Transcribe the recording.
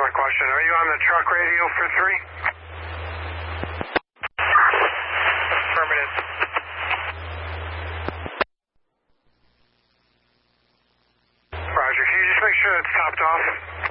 my question. Are you on the truck radio for 3? Affirmative. Roger. Can you just make sure that's topped off?